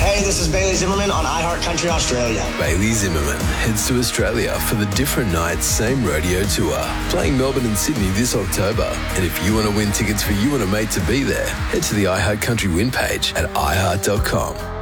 Hey, this is Bailey Zimmerman on iHeart Country Australia. Bailey Zimmerman heads to Australia for the Different Nights Same Rodeo Tour, playing Melbourne and Sydney this October. And if you want to win tickets for you and a mate to be there, head to the iHeart Country win page at iHeart.com.